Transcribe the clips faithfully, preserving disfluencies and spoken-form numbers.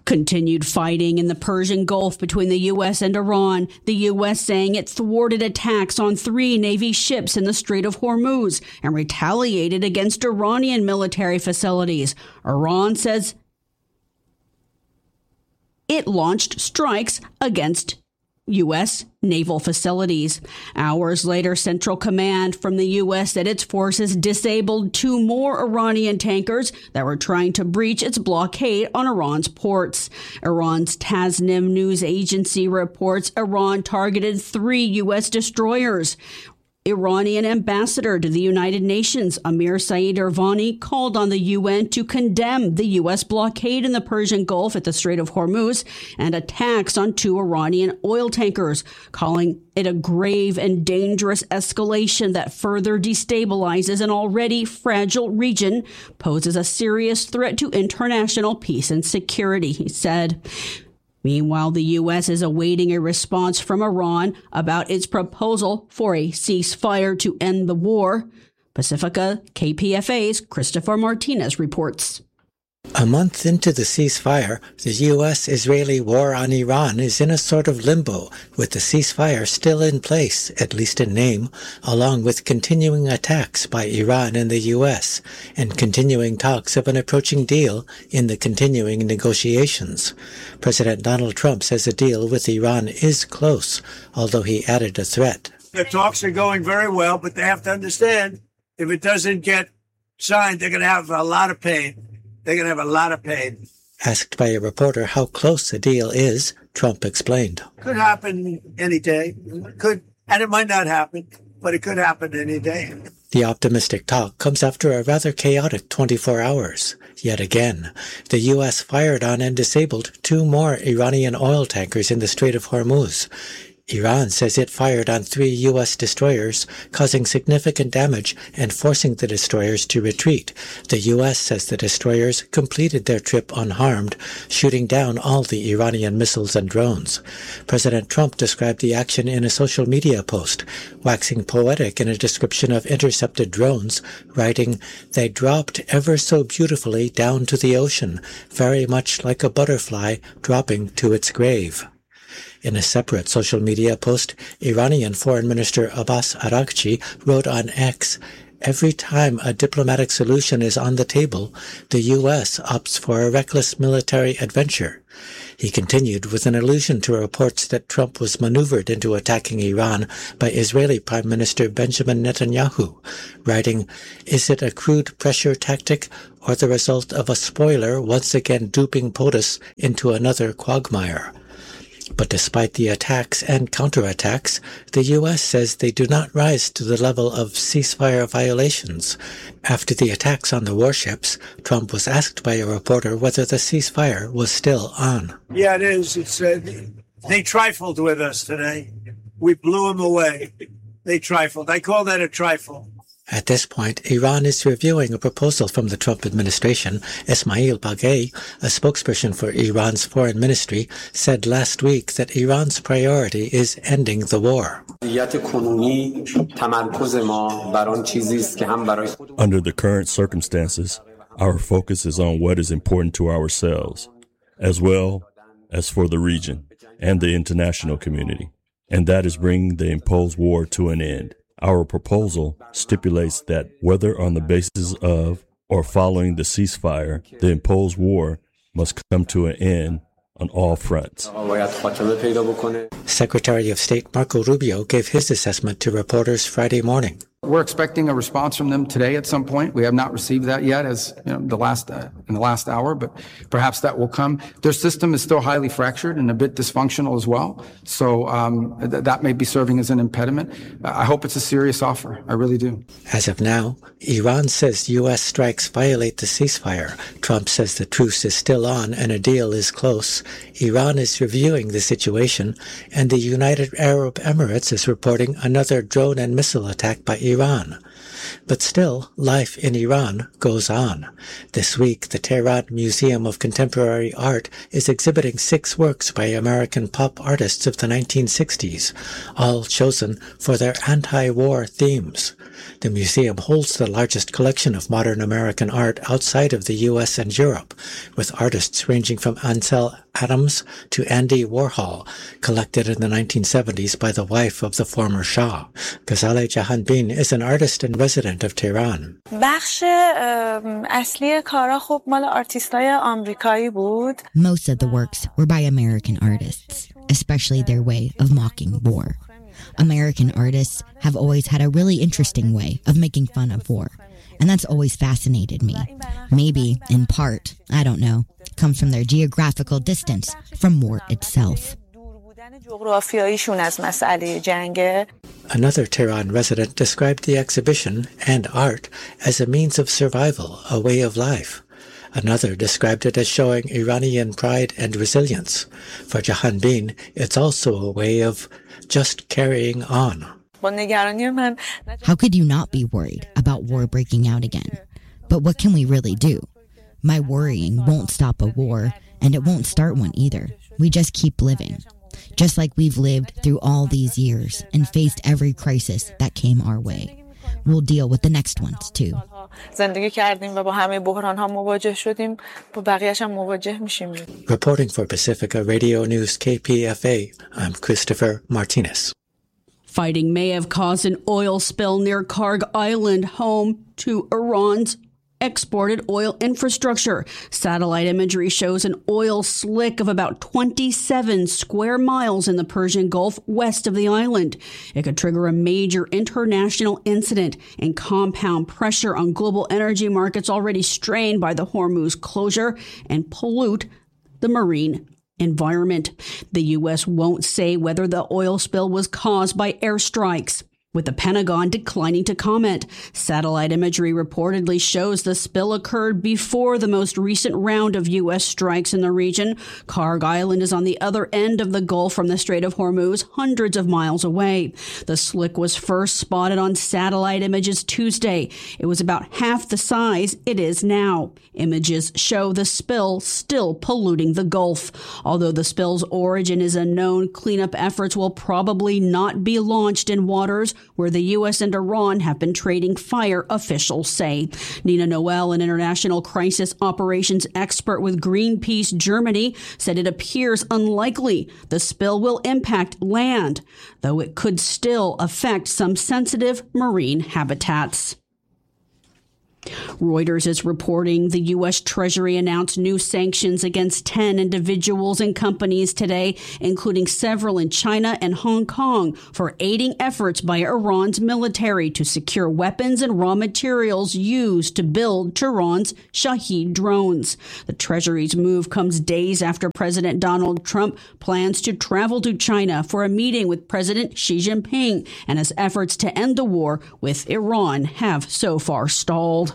Continued fighting in the Persian Gulf between the U S and Iran, the U S saying it thwarted attacks on three Navy ships in the Strait of Hormuz and retaliated against Iranian military facilities. Iran says it launched strikes against U S naval facilities. Hours later, Central Command from the U S said its forces disabled two more Iranian tankers that were trying to breach its blockade on Iran's ports. Iran's Tasnim news agency reports Iran targeted three U S destroyers. Iranian ambassador to the United Nations, Amir Saeed Irvani, called on the U N to condemn the U S blockade in the Persian Gulf at the Strait of Hormuz and attacks on two Iranian oil tankers, calling it a grave and dangerous escalation that further destabilizes an already fragile region, poses a serious threat to international peace and security, he said. Meanwhile, the U S is awaiting a response from Iran about its proposal for a ceasefire to end the war. Pacifica K P F A's Christopher Martinez reports. A month into the ceasefire, the U S-Israeli war on Iran is in a sort of limbo, with the ceasefire still in place, at least in name, along with continuing attacks by Iran and the U S, and continuing talks of an approaching deal in the continuing negotiations. President Donald Trump says a deal with Iran is close, although he added a threat. The talks are going very well, but they have to understand, if it doesn't get signed, they're going to have a lot of pain. They're going to have a lot of pain. Asked by a reporter how close a deal is, Trump explained. Could happen any day. Could, and it might not happen, but it could happen any day. The optimistic talk comes after a rather chaotic twenty-four hours. Yet again, the U S fired on and disabled two more Iranian oil tankers in the Strait of Hormuz. Iran says it fired on three U S destroyers, causing significant damage and forcing the destroyers to retreat. The U S says the destroyers completed their trip unharmed, shooting down all the Iranian missiles and drones. President Trump described the action in a social media post, waxing poetic in a description of intercepted drones, writing, "They dropped ever so beautifully down to the ocean, very much like a butterfly dropping to its grave." In a separate social media post, Iranian Foreign Minister Abbas Araghchi wrote on X, "Every time a diplomatic solution is on the table, the U S opts for a reckless military adventure." He continued with an allusion to reports that Trump was maneuvered into attacking Iran by Israeli Prime Minister Benjamin Netanyahu, writing, "Is it a crude pressure tactic or the result of a spoiler once again duping POTUS into another quagmire?" But despite the attacks and counterattacks, the U S says they do not rise to the level of ceasefire violations. After the attacks on the warships, Trump was asked by a reporter whether the ceasefire was still on. Yeah, it is. It's, uh, they trifled with us today. We blew them away. They trifled. I call that a trifle. At this point, Iran is reviewing a proposal from the Trump administration. Esmail Baghaei, a spokesperson for Iran's foreign ministry, said last week that Iran's priority is ending the war. Under the current circumstances, our focus is on what is important to ourselves, as well as for the region and the international community, and that is bringing the imposed war to an end. Our proposal stipulates that whether on the basis of or following the ceasefire, the imposed war must come to an end on all fronts. Secretary of State Marco Rubio gave his assessment to reporters Friday morning. We're expecting a response from them today at some point. We have not received that yet, as you know, the last uh, in the last hour, but perhaps that will come. Their system is still highly fractured and a bit dysfunctional as well, so um, th- that may be serving as an impediment. I hope it's a serious offer. I really do. As of now, Iran says U S strikes violate the ceasefire. Trump says the truce is still on and a deal is close. Iran is reviewing the situation, and the United Arab Emirates is reporting another drone and missile attack by Iran. Iran. But still, life in Iran goes on. This week, the Tehran Museum of Contemporary Art is exhibiting six works by American pop artists of the nineteen sixties, all chosen for their anti-war themes. The museum holds the largest collection of modern American art outside of the U S and Europe, with artists ranging from Ansel Adams to Andy Warhol, collected in the nineteen seventies by the wife of the former Shah. Ghazaleh Jahanbin is an artist and resident of Tehran. Most of the works were by American artists, especially their way of mocking war. American artists have always had a really interesting way of making fun of war, and that's always fascinated me. Maybe, in part, I don't know, comes from their geographical distance from war itself. Another Tehran resident described the exhibition and art as a means of survival, a way of life. Another described it as showing Iranian pride and resilience. For Jahanbin, it's also a way of just carrying on. How could you not be worried about war breaking out again? But what can we really do? My worrying won't stop a war, and it won't start one either. We just keep living. Just like we've lived through all these years and faced every crisis that came our way. We'll deal with the next ones too. Reporting for Pacifica Radio News K P F A, I'm Christopher Martinez. Fighting may have caused an oil spill near Karg Island, home to Iran's exported oil infrastructure. Satellite imagery shows an oil slick of about twenty-seven square miles in the Persian Gulf west of the island. It could trigger a major international incident and compound pressure on global energy markets already strained by the Hormuz closure and pollute the marine environment. The U S won't say whether the oil spill was caused by airstrikes, with the Pentagon declining to comment. Satellite imagery reportedly shows the spill occurred before the most recent round of U S strikes in the region. Karg Island is on the other end of the Gulf from the Strait of Hormuz, hundreds of miles away. The slick was first spotted on satellite images Tuesday. It was about half the size it is now. Images show the spill still polluting the Gulf. Although the spill's origin is unknown, cleanup efforts will probably not be launched in waters where the U S and Iran have been trading fire, officials say. Nina Noel, an international crisis operations expert with Greenpeace Germany, said it appears unlikely the spill will impact land, though it could still affect some sensitive marine habitats. Reuters is reporting the U S. Treasury announced new sanctions against ten individuals and companies today, including several in China and Hong Kong, for aiding efforts by Iran's military to secure weapons and raw materials used to build Tehran's Shahed drones. The Treasury's move comes days after President Donald Trump plans to travel to China for a meeting with President Xi Jinping, and as efforts to end the war with Iran have so far stalled.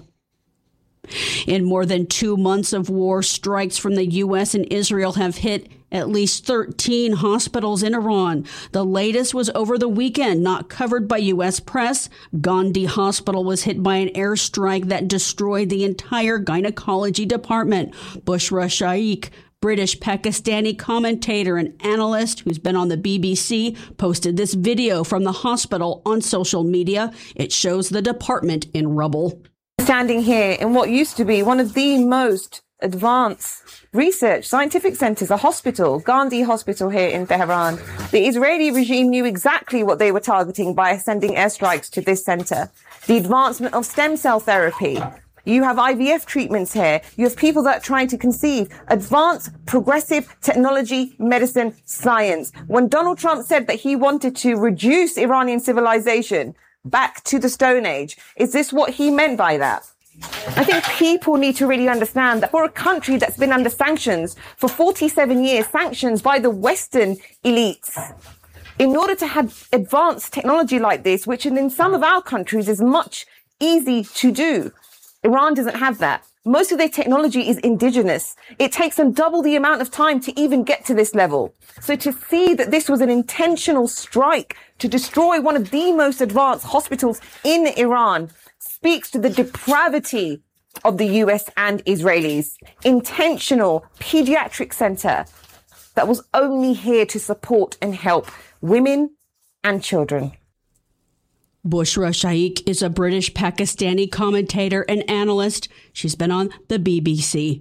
In more than two months of war, strikes from the U S and Israel have hit at least thirteen hospitals in Iran. The latest was over the weekend, not covered by U S press. Gandhi Hospital was hit by an airstrike that destroyed the entire gynecology department. Bushra Shaikh, British Pakistani commentator and analyst who's been on the B B C, posted this video from the hospital on social media. It shows the department in rubble. Standing here in what used to be one of the most advanced research scientific centers, a hospital, Gandhi Hospital here in Tehran. The Israeli regime knew exactly what they were targeting by sending airstrikes to this center. The advancement of stem cell therapy. You have I V F treatments here. You have people that are trying to conceive. Advanced, progressive technology, medicine, science. When Donald Trump said that he wanted to reduce Iranian civilization back to the Stone Age, is this what he meant by that? I think people need to really understand that for a country that's been under sanctions for forty-seven years, sanctions by the Western elites, in order to have advanced technology like this, which in some of our countries is much easy to do, Iran doesn't have that. Most of their technology is indigenous. It takes them double the amount of time to even get to this level. So to see that this was an intentional strike to destroy one of the most advanced hospitals in Iran speaks to the depravity of the U S and Israelis. Intentional pediatric center that was only here to support and help women and children. Bushra Shaikh is a British Pakistani commentator and analyst. She's been on the B B C.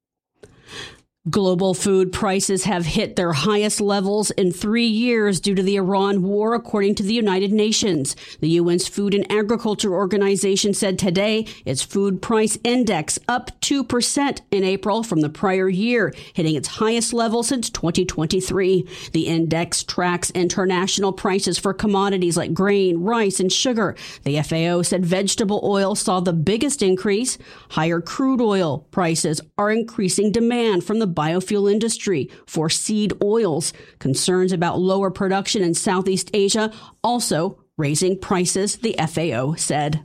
Global food prices have hit their highest levels in three years due to the Iran war, according to the United Nations. The U N's Food and Agriculture Organization said today its food price index up two percent in April from the prior year, hitting its highest level since twenty twenty-three. The index tracks international prices for commodities like grain, rice, and sugar. The F A O said vegetable oil saw the biggest increase. Higher crude oil prices are increasing demand from the biofuel industry for seed oils. Concerns about lower production in Southeast Asia also raising prices, the F A O said.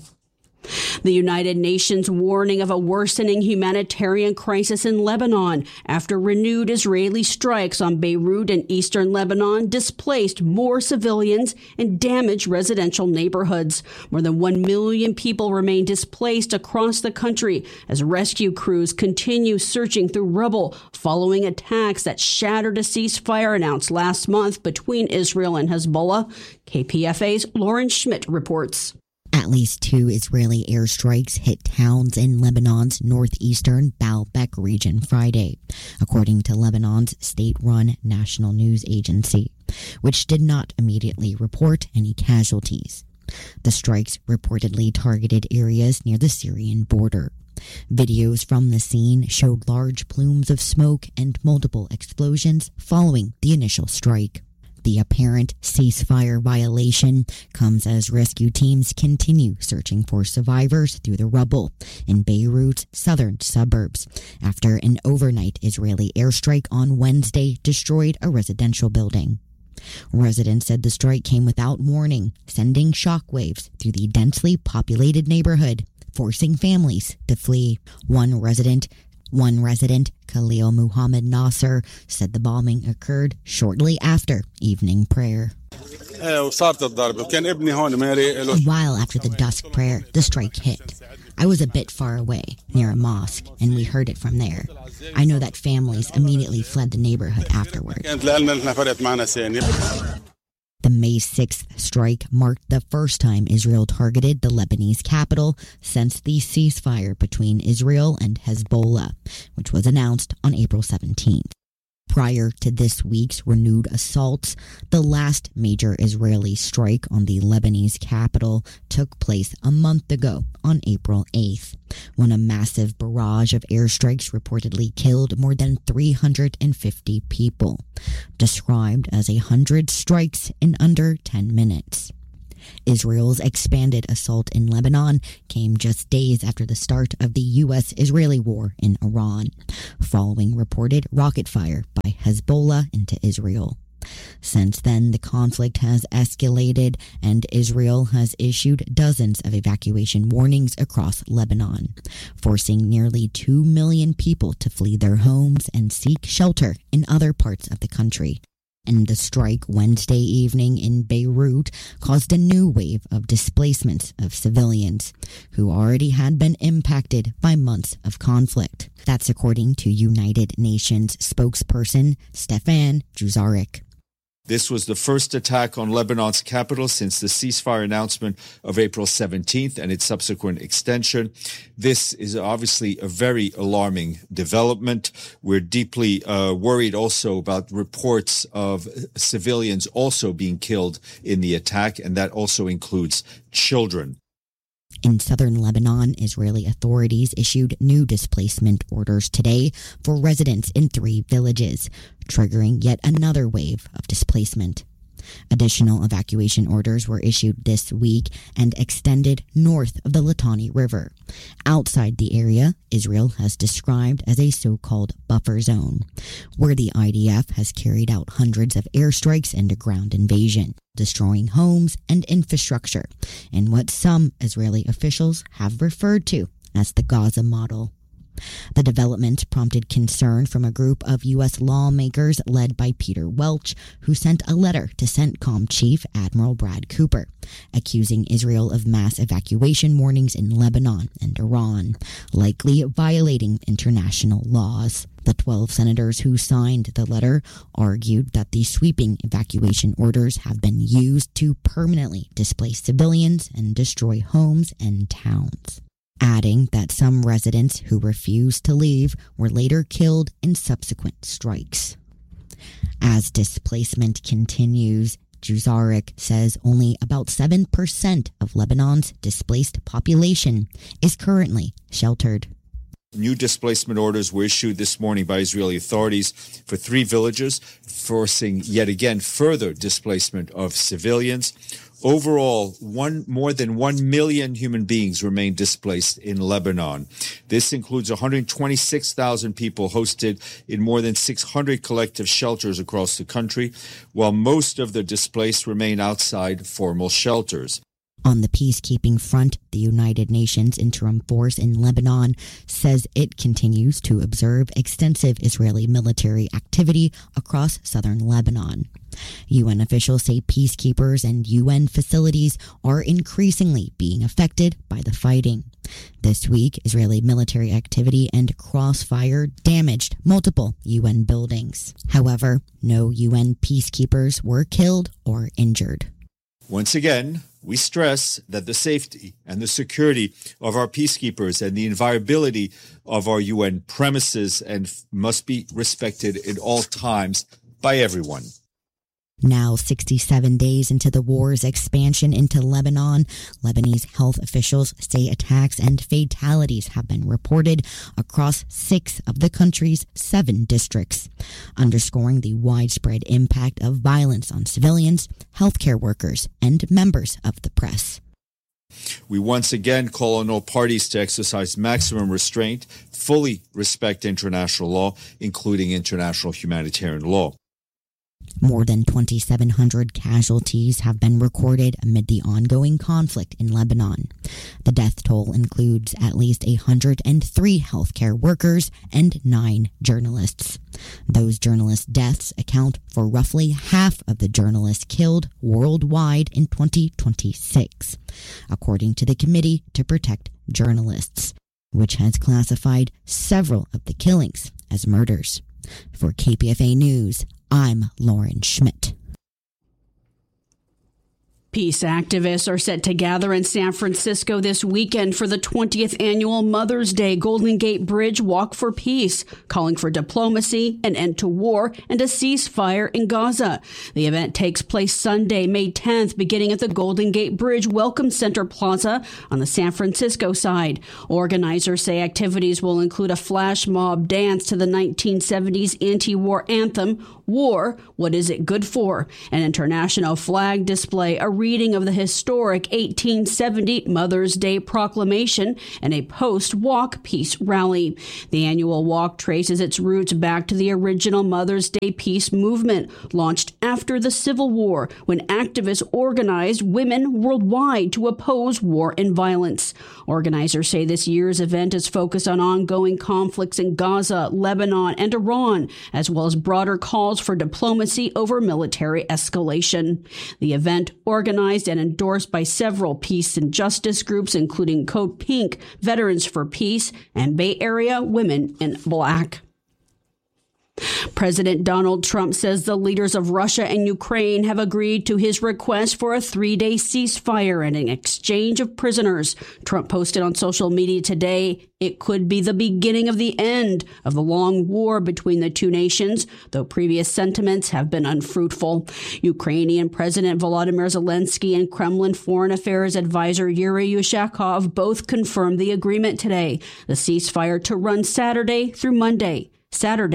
The United Nations warning of a worsening humanitarian crisis in Lebanon after renewed Israeli strikes on Beirut and eastern Lebanon displaced more civilians and damaged residential neighborhoods. More than one million people remain displaced across the country as rescue crews continue searching through rubble following attacks that shattered a ceasefire announced last month between Israel and Hezbollah. K P F A's Lauren Schmidt reports. At least two Israeli airstrikes hit towns in Lebanon's northeastern Baalbek region Friday, according to Lebanon's state-run national news agency, which did not immediately report any casualties. The strikes reportedly targeted areas near the Syrian border. Videos from the scene showed large plumes of smoke and multiple explosions following the initial strike. The apparent ceasefire violation comes as rescue teams continue searching for survivors through the rubble in Beirut's southern suburbs after an overnight Israeli airstrike on Wednesday destroyed a residential building. Residents said the strike came without warning, sending shockwaves through the densely populated neighborhood, forcing families to flee. One resident One resident, Khalil Muhammad Nasser, said the bombing occurred shortly after evening prayer. A while after the dusk prayer, the strike hit. I was a bit far away, near a mosque, and we heard it from there. I know that families immediately fled the neighborhood afterward. The May sixth strike marked the first time Israel targeted the Lebanese capital since the ceasefire between Israel and Hezbollah, which was announced on April seventeenth. Prior to this week's renewed assaults, the last major Israeli strike on the Lebanese capital took place a month ago on April eighth, when a massive barrage of airstrikes reportedly killed more than three hundred fifty people, described as a hundred strikes in under ten minutes. Israel's expanded assault in Lebanon came just days after the start of the U S-Israeli war in Iran, following reported rocket fire by Hezbollah into Israel. Since then, the conflict has escalated, and Israel has issued dozens of evacuation warnings across Lebanon, forcing nearly two million people to flee their homes and seek shelter in other parts of the country. And the strike Wednesday evening in Beirut caused a new wave of displacements of civilians who already had been impacted by months of conflict. That's according to United Nations spokesperson Stefan Dujarric. This was the first attack on Lebanon's capital since the ceasefire announcement of April seventeenth and its subsequent extension. This is obviously a very alarming development. We're deeply uh, worried also about reports of civilians also being killed in the attack, and that also includes children. In southern Lebanon, Israeli authorities issued new displacement orders today for residents in three villages, triggering yet another wave of displacement. Additional evacuation orders were issued this week and extended north of the Litani River. Outside the area, Israel has described as a so-called buffer zone, where the I D F has carried out hundreds of airstrikes and a ground invasion, destroying homes and infrastructure in what some Israeli officials have referred to as the Gaza model. The development prompted concern from a group of U S lawmakers led by Peter Welch, who sent a letter to CENTCOM Chief Admiral Brad Cooper, accusing Israel of mass evacuation warnings in Lebanon and Iran, likely violating international laws. The twelve senators who signed the letter argued that the sweeping evacuation orders have been used to permanently displace civilians and destroy homes and towns, adding that some residents who refused to leave were later killed in subsequent strikes. As displacement continues, Juzaric says only about seven percent of Lebanon's displaced population is currently sheltered. New displacement orders were issued this morning by Israeli authorities for three villages, forcing yet again further displacement of civilians. Overall, one more than one million human beings remain displaced in Lebanon. This includes one hundred twenty-six thousand people hosted in more than six hundred collective shelters across the country, while most of the displaced remain outside formal shelters. On the peacekeeping front, the United Nations Interim Force in Lebanon says it continues to observe extensive Israeli military activity across southern Lebanon. U N officials say peacekeepers and U N facilities are increasingly being affected by the fighting. This week, Israeli military activity and crossfire damaged multiple U N buildings. However, no U N peacekeepers were killed or injured. Once again, we stress that the safety and the security of our peacekeepers and the inviolability of our U N premises and f- must be respected at all times by everyone. Now, sixty-seven days into the war's expansion into Lebanon, Lebanese health officials say attacks and fatalities have been reported across six of the country's seven districts, underscoring the widespread impact of violence on civilians, healthcare workers, and members of the press. We once again call on all parties to exercise maximum restraint, fully respect international law, including international humanitarian law. More than twenty-seven hundred casualties have been recorded amid the ongoing conflict in Lebanon. The death toll includes at least one hundred three healthcare workers and nine journalists. Those journalist deaths account for roughly half of the journalists killed worldwide in twenty twenty-six, according to the Committee to Protect Journalists, which has classified several of the killings as murders. For K P F A News, I'm Lauren Schmidt. Peace activists are set to gather in San Francisco this weekend for the twentieth annual Mother's Day Golden Gate Bridge Walk for Peace, calling for diplomacy, an end to war, and a ceasefire in Gaza. The event takes place Sunday, May tenth, beginning at the Golden Gate Bridge Welcome Center Plaza on the San Francisco side. Organizers say activities will include a flash mob dance to the nineteen seventies anti-war anthem, War, What Is It Good For?, an international flag display, a reading of the historic eighteen seventy Mother's Day Proclamation, and a post-walk peace rally. The annual walk traces its roots back to the original Mother's Day peace movement, launched after the Civil War, when activists organized women worldwide to oppose war and violence. Organizers say this year's event is focused on ongoing conflicts in Gaza, Lebanon, and Iran, as well as broader calls for diplomacy over military escalation. The event, organized and endorsed by several peace and justice groups, including Code Pink, Veterans for Peace, and Bay Area Women in Black. President Donald Trump says the leaders of Russia and Ukraine have agreed to his request for a three-day ceasefire and an exchange of prisoners. Trump posted on social media today, it could be the beginning of the end of the long war between the two nations, though previous sentiments have been unfruitful. Ukrainian President Volodymyr Zelensky and Kremlin Foreign Affairs Advisor Yuri Ushakov both confirmed the agreement today, the ceasefire to run Saturday through Monday. Saturday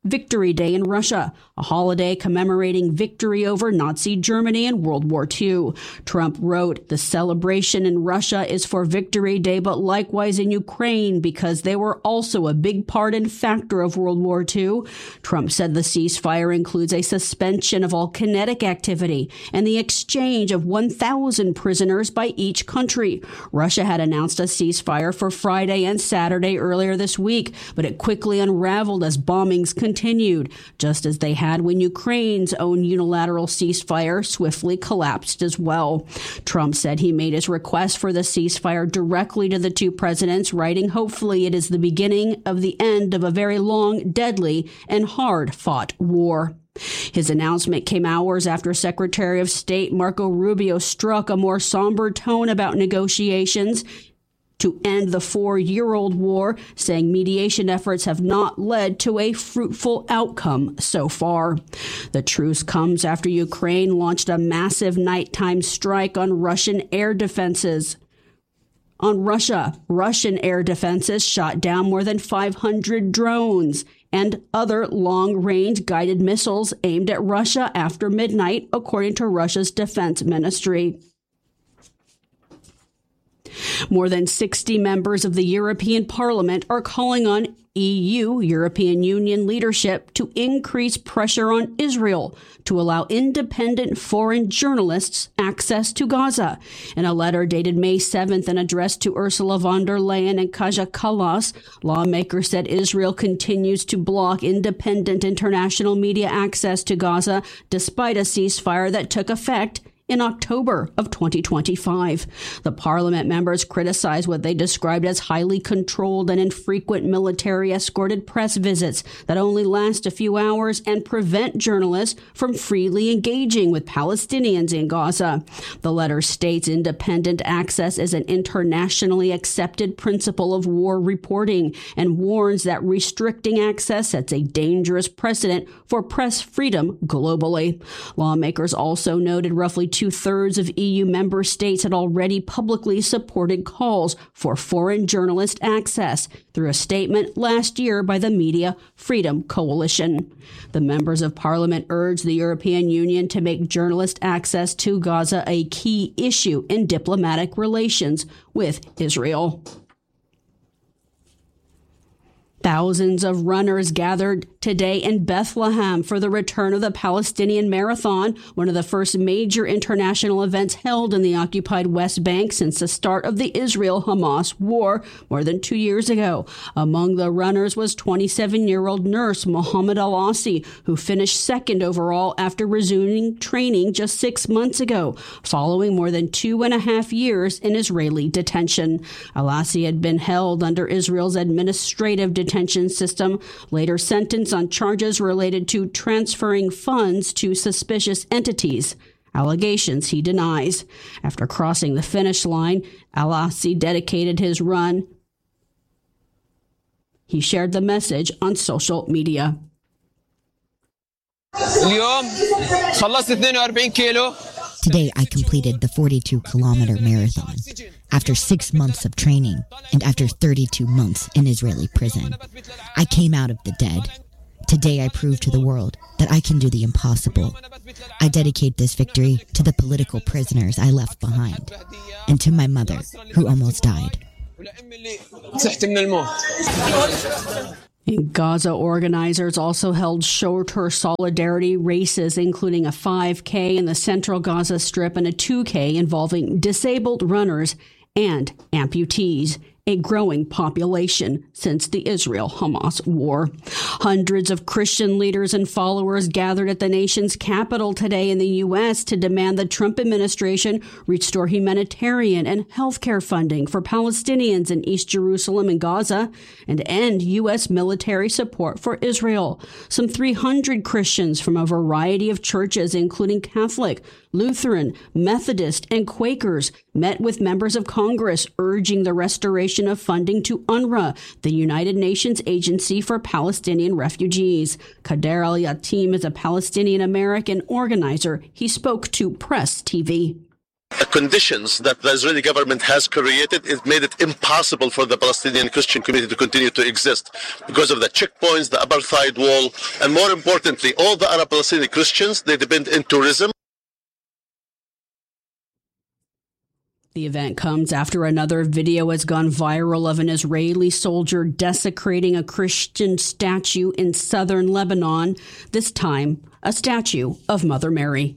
Victory Day in Russia, a holiday commemorating victory over Nazi Germany in World War Two. Trump wrote, the celebration in Russia is for Victory Day, but likewise in Ukraine, because they were also a big part and factor of World War Two. Trump said the ceasefire includes a suspension of all kinetic activity and the exchange of one thousand prisoners by each country. Russia had announced a ceasefire for Friday and Saturday earlier this week, but it quickly unraveled as bombings continued. continued, just as they had when Ukraine's own unilateral ceasefire swiftly collapsed as well. Trump said he made his request for the ceasefire directly to the two presidents, writing, hopefully it is the beginning of the end of a very long, deadly, and hard-fought war. His announcement came hours after Secretary of State Marco Rubio struck a more somber tone about negotiations to end the four-year-old war, saying mediation efforts have not led to a fruitful outcome so far. The truce comes after Ukraine launched a massive nighttime strike on Russian air defenses. On Russia, Russian air defenses shot down more than five hundred drones and other long-range guided missiles aimed at Russia after midnight, according to Russia's defense ministry. More than sixty members of the European Parliament are calling on E U, European Union leadership to increase pressure on Israel to allow independent foreign journalists access to Gaza. In a letter dated May seventh and addressed to Ursula von der Leyen and Kaja Kallas, lawmakers said Israel continues to block independent international media access to Gaza despite a ceasefire that took effect in October of twenty twenty-five. The parliament members criticized what they described as highly controlled and infrequent military-escorted press visits that only last a few hours and prevent journalists from freely engaging with Palestinians in Gaza. The letter states independent access is an internationally accepted principle of war reporting and warns that restricting access sets a dangerous precedent for press freedom globally. Lawmakers also noted roughly two-thirds of E U member states had already publicly supported calls for foreign journalist access through a statement last year by the Media Freedom Coalition. The members of parliament urged the European Union to make journalist access to Gaza a key issue in diplomatic relations with Israel. Thousands of runners gathered today in Bethlehem for the return of the Palestinian Marathon, one of the first major international events held in the occupied West Bank since the start of the Israel-Hamas war more than two years ago. Among the runners was twenty-seven-year-old nurse Mohammed Al-Asi, who finished second overall after resuming training just six months ago, following more than two and a half years in Israeli detention. Al-Asi had been held under Israel's administrative detention detention system, later sentenced on charges related to transferring funds to suspicious entities, allegations he denies. After crossing the finish line, Al-Asi dedicated his run. He shared the message on social media. Today, I completed the forty-two kilometer marathon after six months of training and after thirty-two months in Israeli prison. I came out of the dead. Today, I proved to the world that I can do the impossible. I dedicate this victory to the political prisoners I left behind and to my mother, who almost died. In Gaza, organizers also held shorter solidarity races, including a five K in the central Gaza Strip and a two K involving disabled runners and amputees, a growing population since the Israel-Hamas war. Hundreds of Christian leaders and followers gathered at the nation's capital today in the U S to demand the Trump administration restore humanitarian and healthcare funding for Palestinians in East Jerusalem and Gaza and end U S military support for Israel. Some three hundred Christians from a variety of churches, including Catholic, Lutheran, Methodist, and Quakers, met with members of Congress urging the restoration of funding to UNRWA, the United Nations Agency for Palestinian Refugees. Kader Al-Yatim is a Palestinian-American organizer. He spoke to Press T V. The conditions that the Israeli government has created, it made it impossible for the Palestinian Christian community to continue to exist because of the checkpoints, the apartheid wall, and more importantly, all the Arab Palestinian Christians, they depend on tourism. The event comes after another video has gone viral of an Israeli soldier desecrating a Christian statue in southern Lebanon, this time a statue of Mother Mary.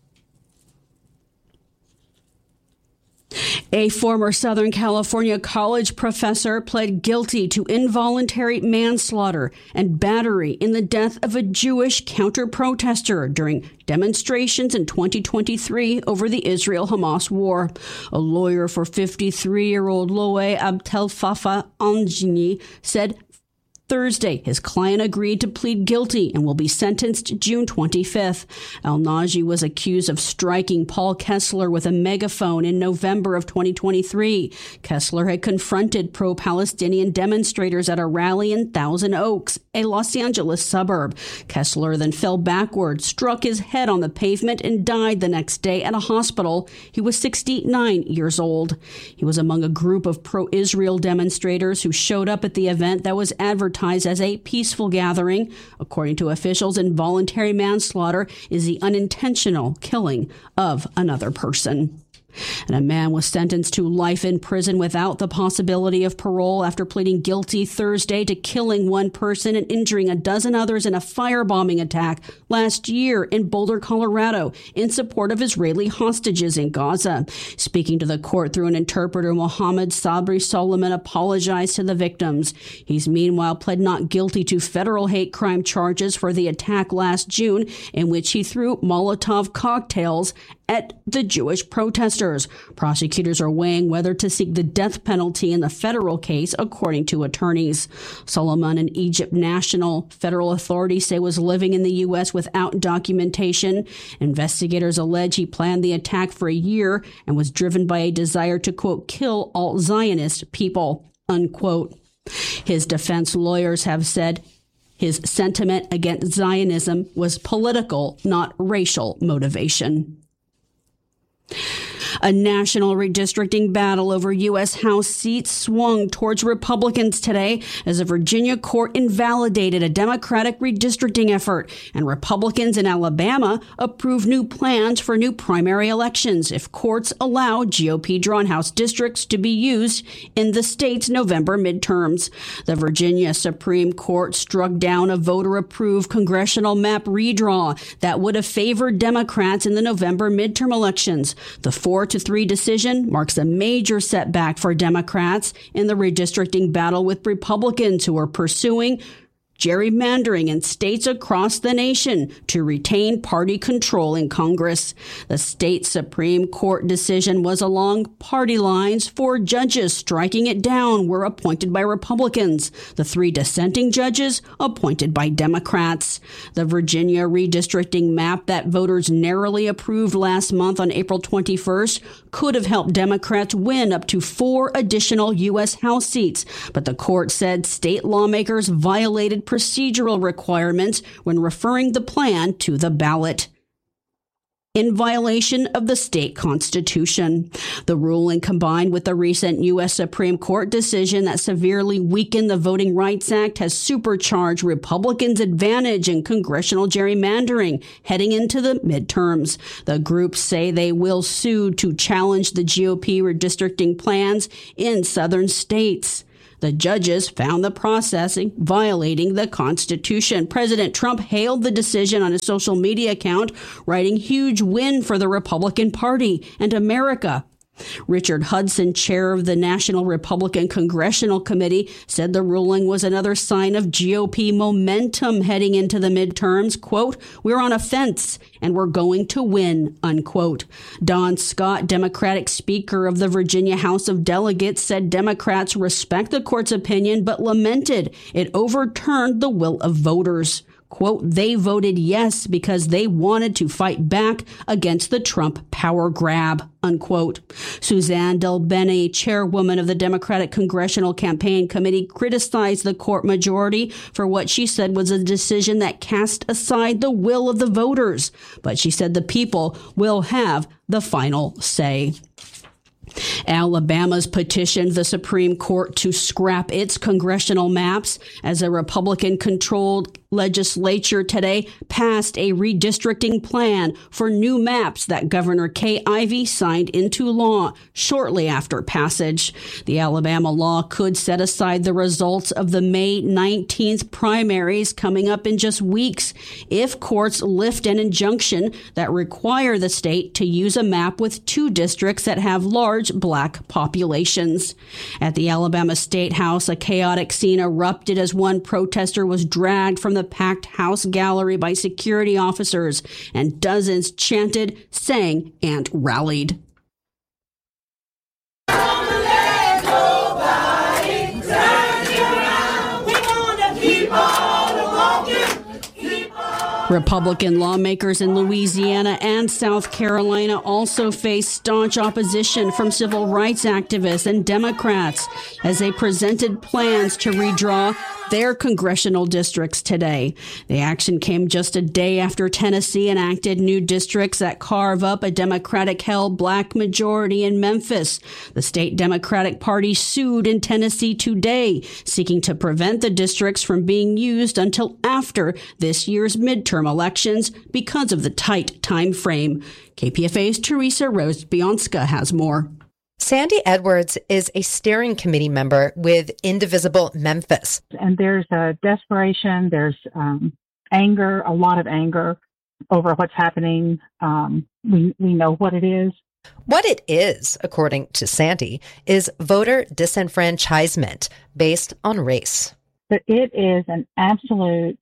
A former Southern California college professor pled guilty to involuntary manslaughter and battery in the death of a Jewish counter-protester during demonstrations in twenty twenty-three over the Israel-Hamas war. A lawyer for fifty-three-year-old Loe Abdelfafa Anjini said Thursday, his client agreed to plead guilty and will be sentenced June twenty-fifth. Al-Naji was accused of striking Paul Kessler with a megaphone in November of twenty twenty-three. Kessler had confronted pro-Palestinian demonstrators at a rally in Thousand Oaks, a Los Angeles suburb. Kessler then fell backwards, struck his head on the pavement, and died the next day at a hospital. He was sixty-nine years old. He was among a group of pro-Israel demonstrators who showed up at the event that was advertised as a peaceful gathering. According to officials, involuntary manslaughter is the unintentional killing of another person. And a man was sentenced to life in prison without the possibility of parole after pleading guilty Thursday to killing one person and injuring a dozen others in a firebombing attack last year in Boulder, Colorado, in support of Israeli hostages in Gaza. Speaking to the court through an interpreter, Mohammed Sabri Solomon apologized to the victims. He's meanwhile pled not guilty to federal hate crime charges for the attack last June, in which he threw Molotov cocktails at the Jewish protesters. Prosecutors are weighing whether to seek the death penalty in the federal case, according to attorneys. Solomon, an Egypt national, federal authorities say was living in the U S without documentation. Investigators allege he planned the attack for a year and was driven by a desire to, quote, kill all Zionist people, unquote. His defense lawyers have said his sentiment against Zionism was political, not racial motivation. A national redistricting battle over U S House seats swung towards Republicans today as a Virginia court invalidated a Democratic redistricting effort, and Republicans in Alabama approved new plans for new primary elections if courts allow G O P-drawn House districts to be used in the state's November midterms. The Virginia Supreme Court struck down a voter-approved congressional map redraw that would have favored Democrats in the November midterm elections. The four to three decision marks a major setback for Democrats in the redistricting battle with Republicans who are pursuing gerrymandering in states across the nation to retain party control in Congress. The state Supreme Court decision was along party lines. Four judges striking it down were appointed by Republicans. The three dissenting judges appointed by Democrats. The Virginia redistricting map that voters narrowly approved last month on April twenty-first could have helped Democrats win up to four additional U S House seats, but the court said state lawmakers violated procedural requirements when referring the plan to the ballot, in violation of the state constitution. The ruling, combined with the recent U S Supreme Court decision that severely weakened the Voting Rights Act, has supercharged Republicans' advantage in congressional gerrymandering heading into the midterms. The groups say they will sue to challenge the G O P redistricting plans in southern states. The judges found the processing violating the Constitution. President Trump hailed the decision on his social media account, writing, "Huge win for the Republican Party and America." Richard Hudson, chair of the National Republican Congressional Committee, said the ruling was another sign of G O P momentum heading into the midterms. Quote, "We're on a fence and we're going to win," unquote. Don Scott, Democratic Speaker of the Virginia House of Delegates, said Democrats respect the court's opinion but lamented it overturned the will of voters. quote, they voted yes because they wanted to fight back against the Trump power grab, unquote. Suzanne DelBene, chairwoman of the Democratic Congressional Campaign Committee, criticized the court majority for what she said was a decision that cast aside the will of the voters. But she said the people will have the final say. Alabama's petitioned the Supreme Court to scrap its congressional maps as a Republican-controlled legislature today passed a redistricting plan for new maps that Governor Kay Ivey signed into law shortly after passage. The Alabama law could set aside the results of the May nineteenth primaries coming up in just weeks if courts lift an injunction that require the state to use a map with two districts that have large black populations. At the Alabama State House, a chaotic scene erupted as one protester was dragged from the packed House gallery by security officers, and dozens chanted, sang, and rallied. Republican lawmakers in Louisiana and South Carolina also face staunch opposition from civil rights activists and Democrats as they presented plans to redraw their congressional districts today. The action came just a day after Tennessee enacted new districts that carve up a Democratic-held black majority in Memphis. The state Democratic Party sued in Tennessee today, seeking to prevent the districts from being used until after this year's midterm elections because of the tight time frame. K P F A's Teresa Rose-Bianska has more. Sandy Edwards is a steering committee member with Indivisible Memphis. And there's a desperation, there's um, anger, a lot of anger over what's happening. Um, we, we know what it is. What it is, according to Sandy, is voter disenfranchisement based on race. But it is an absolute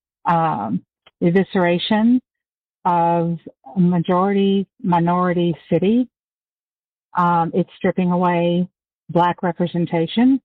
um, evisceration of a majority minority city. Um, it's stripping away black representation.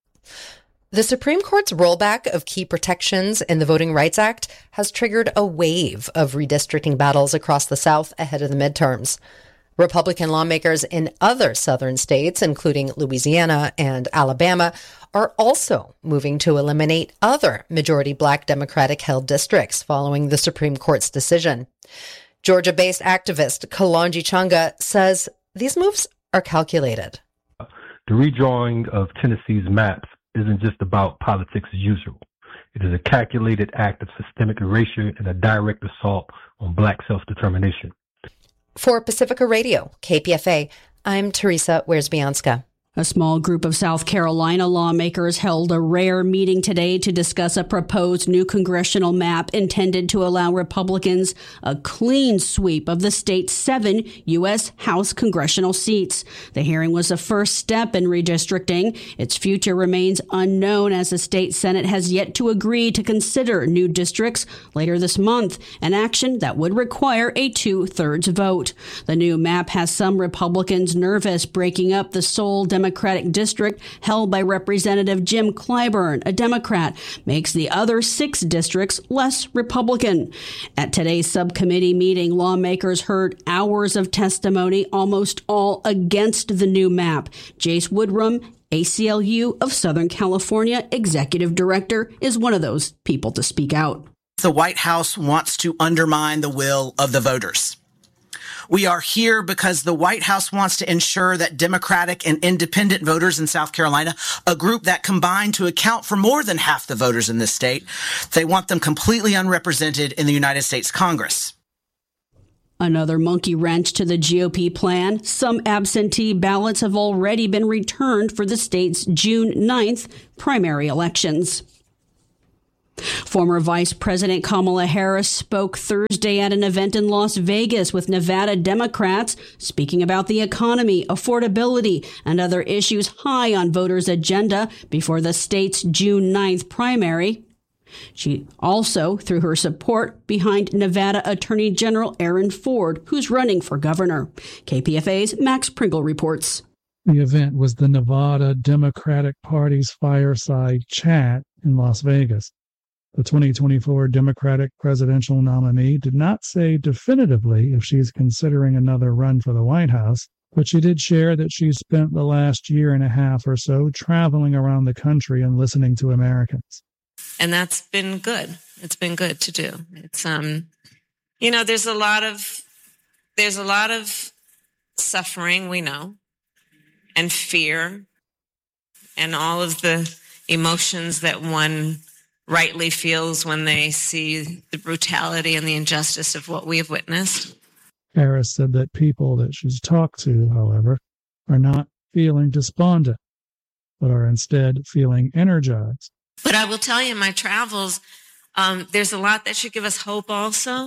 The Supreme Court's rollback of key protections in the Voting Rights Act has triggered a wave of redistricting battles across the South ahead of the midterms. Republican lawmakers in other southern states, including Louisiana and Alabama, are also moving to eliminate other majority black Democratic-held districts following the Supreme Court's decision. Georgia-based activist Kalonji Chunga says these moves are calculated. The redrawing of Tennessee's maps isn't just about politics as usual. It is a calculated act of systemic erasure and a direct assault on black self-determination. For Pacifica Radio, K P F A, I'm Teresa Wierzbianska. A small group of South Carolina lawmakers held a rare meeting today to discuss a proposed new congressional map intended to allow Republicans a clean sweep of the state's seven U S House congressional seats. The hearing was the first step in redistricting. Its future remains unknown as the state Senate has yet to agree to consider new districts later this month, an action that would require a two-thirds vote. The new map has some Republicans nervous, breaking up the sole Democratic Democratic district held by Representative Jim Clyburn, a Democrat, makes the other six districts less Republican. At today's subcommittee meeting, lawmakers heard hours of testimony, almost all against the new map. Jace Woodrum, A C L U of Southern California executive director, is one of those people to speak out. The White House wants to undermine the will of the voters. We are here because the White House wants to ensure that Democratic and independent voters in South Carolina, a group that combine to account for more than half the voters in this state, they want them completely unrepresented in the United States Congress. Another monkey wrench to the G O P plan. Some absentee ballots have already been returned for the state's June ninth primary elections. Former Vice President Kamala Harris spoke Thursday at an event in Las Vegas with Nevada Democrats, speaking about the economy, affordability, and other issues high on voters' agenda before the state's June ninth primary. She also threw her support behind Nevada Attorney General Aaron Ford, who's running for governor. K P F A's Max Pringle reports. The event was the Nevada Democratic Party's fireside chat in Las Vegas. The twenty twenty-four Democratic presidential nominee did not say definitively if she's considering another run for the White House, but she did share that she spent the last year and a half or so traveling around the country and listening to Americans. And that's been good. It's been good to do. It's, um, you know, there's a lot of, there's a lot of suffering, we know, and fear, and all of the emotions that one rightly feels when they see the brutality and the injustice of what we have witnessed. Harris said that people that she's talked to, however, are not feeling despondent, but are instead feeling energized. But I will tell you, in my travels, um, there's a lot that should give us hope also,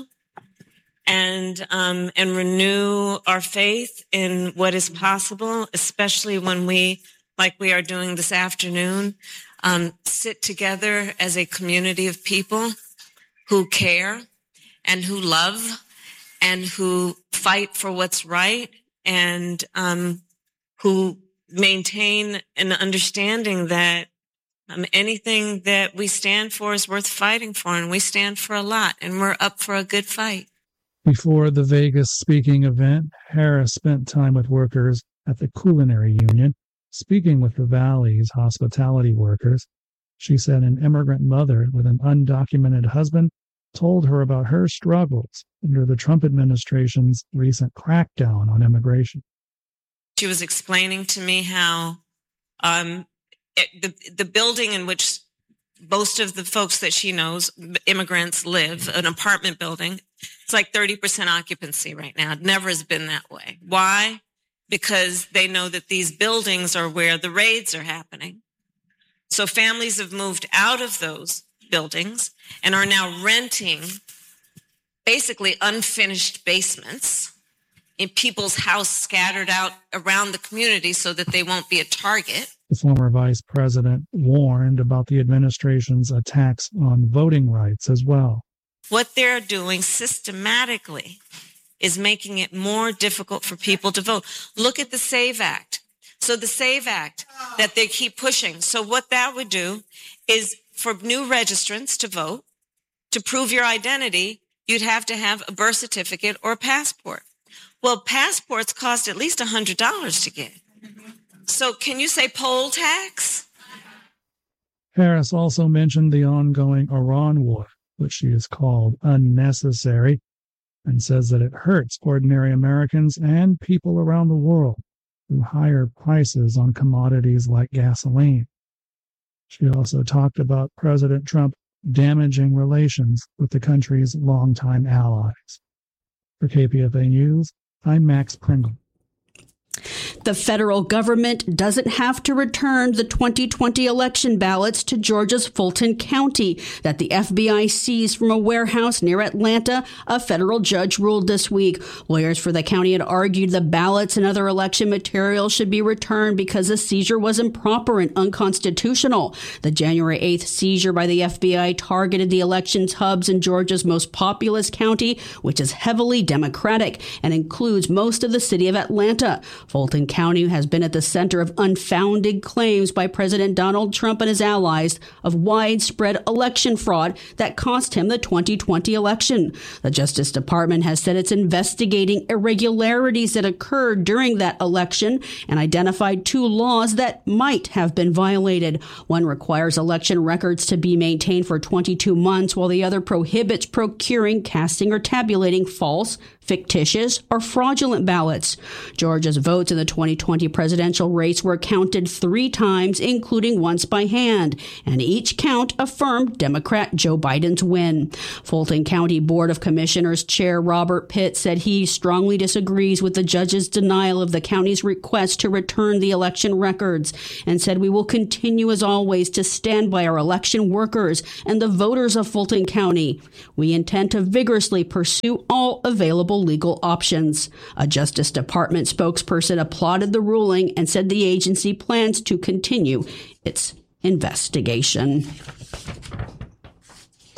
and um, and renew our faith in what is possible, especially when we, like we are doing this afternoon, um, sit together as a community of people who care and who love and who fight for what's right, and um, who maintain an understanding that um, anything that we stand for is worth fighting for, and we stand for a lot, and we're up for a good fight. Before the Vegas speaking event, Harris spent time with workers at the Culinary Union, speaking with the Valley's hospitality workers. She said an immigrant mother with an undocumented husband told her about her struggles under the Trump administration's recent crackdown on immigration. She was explaining to me how um, it, the the building in which most of the folks that she knows, immigrants, live, an apartment building, it's like thirty percent occupancy right now. It never has been that way. Why? Because they know that these buildings are where the raids are happening. So families have moved out of those buildings and are now renting basically unfinished basements in people's house scattered out around the community so that they won't be a target. The former vice president warned about the administration's attacks on voting rights as well. What they're doing systematically is making it more difficult for people to vote. Look at the SAVE Act. So the SAVE Act that they keep pushing. So what that would do is for new registrants to vote, to prove your identity, you'd have to have a birth certificate or a passport. Well, passports cost at least one hundred dollars to get. So can you say poll tax? Harris also mentioned the ongoing Iran war, which she has called unnecessary, and says that it hurts ordinary Americans and people around the world through higher prices on commodities like gasoline. She also talked about President Trump damaging relations with the country's longtime allies. For K P F A News, I'm Max Pringle. The federal government doesn't have to return the twenty twenty election ballots to Georgia's Fulton County that the F B I seized from a warehouse near Atlanta, a federal judge ruled this week. Lawyers for the county had argued the ballots and other election materials should be returned because the seizure was improper and unconstitutional. The January eighth seizure by the F B I targeted the elections hubs in Georgia's most populous county, which is heavily Democratic and includes most of the city of Atlanta. Fulton County has been at the center of unfounded claims by President Donald Trump and his allies of widespread election fraud that cost him the twenty twenty election. The Justice Department has said it's investigating irregularities that occurred during that election and identified two laws that might have been violated. One requires election records to be maintained for twenty-two months, while the other prohibits procuring, casting, or tabulating false, fictitious, or fraudulent ballots. Georgia's votes in the twenty twenty presidential race were counted three times, including once by hand, and each count affirmed Democrat Joe Biden's win. Fulton County Board of Commissioners Chair Robert Pitt said he strongly disagrees with the judge's denial of the county's request to return the election records and said we will continue as always to stand by our election workers and the voters of Fulton County. We intend to vigorously pursue all available legal options. A Justice Department spokesperson applauded the ruling and said the agency plans to continue its investigation.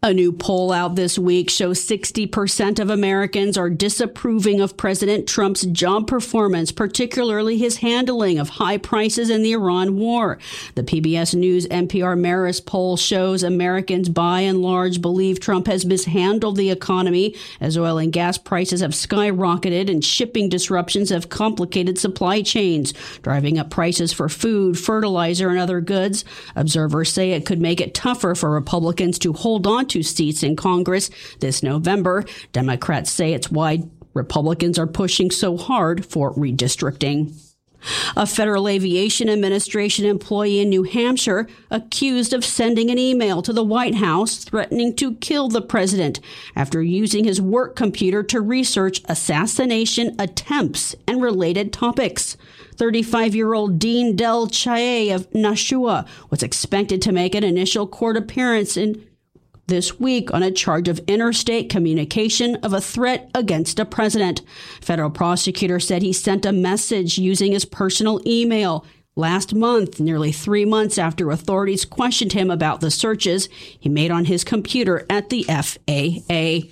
A new poll out this week shows sixty percent of Americans are disapproving of President Trump's job performance, particularly his handling of high prices in the Iran war. The P B S News N P R Marist poll shows Americans by and large believe Trump has mishandled the economy as oil and gas prices have skyrocketed and shipping disruptions have complicated supply chains, driving up prices for food, fertilizer, and other goods. Observers say it could make it tougher for Republicans to hold on to seats in Congress this November. Democrats say it's why Republicans are pushing so hard for redistricting. A Federal Aviation Administration employee in New Hampshire accused of sending an email to the White House threatening to kill the president after using his work computer to research assassination attempts and related topics. thirty-five-year-old Dean Del Chae of Nashua was expected to make an initial court appearance in this week on a charge of interstate communication of a threat against a president. Federal prosecutor said he sent a message using his personal email last month, nearly three months after authorities questioned him about the searches he made on his computer at the F A A.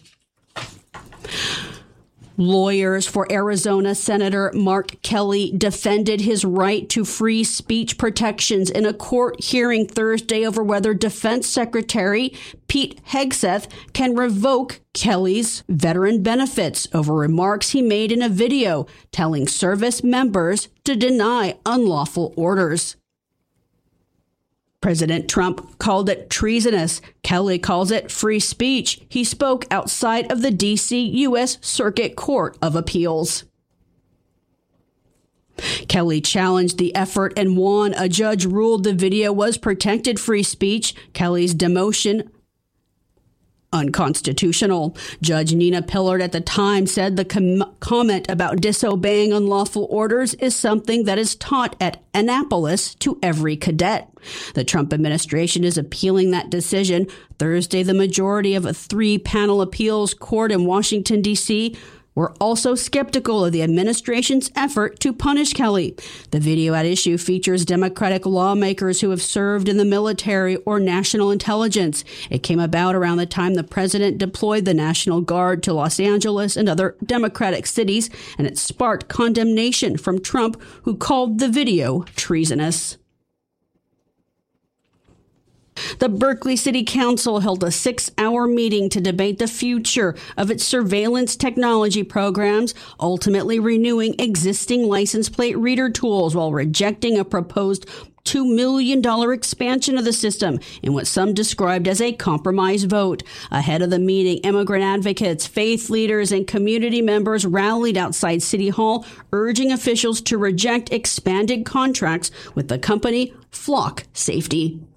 Lawyers for Arizona Senator Mark Kelly defended his right to free speech protections in a court hearing Thursday over whether Defense Secretary Pete Hegseth can revoke Kelly's veteran benefits over remarks he made in a video telling service members to deny unlawful orders. President Trump called it treasonous. Kelly calls it free speech. He spoke outside of the D C U S Circuit Court of Appeals. Kelly challenged the effort and won. A judge ruled the video was protected free speech. Kelly's demotion unconstitutional. Judge Nina Pillard at the time said the com- comment about disobeying unlawful orders is something that is taught at Annapolis to every cadet. The Trump administration is appealing that decision. Thursday, the majority of a three-panel appeals court in Washington, D C were also skeptical of the administration's effort to punish Kelly. The video at issue features Democratic lawmakers who have served in the military or national intelligence. It came about around the time the president deployed the National Guard to Los Angeles and other Democratic cities, and it sparked condemnation from Trump, who called the video treasonous. The Berkeley City Council held a six-hour meeting to debate the future of its surveillance technology programs, ultimately renewing existing license plate reader tools while rejecting a proposed two million dollars expansion of the system in what some described as a compromise vote. Ahead of the meeting, immigrant advocates, faith leaders, and community members rallied outside City Hall, urging officials to reject expanded contracts with the company Flock Safety.